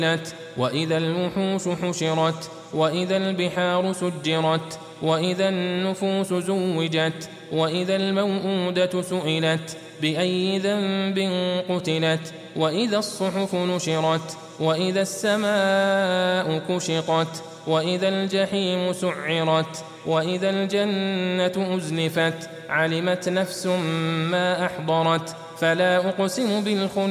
وإذا الوحوش حشرت وإذا البحار سجرت وإذا النفوس زوجت وإذا الموءودة سئلت بأي ذنب قتلت وإذا الصحف نشرت وإذا السماء كشطت وإذا الجحيم سعرت وإذا الجنة أزلفت علمت نفس ما أحضرت فلا أقسم بالخنس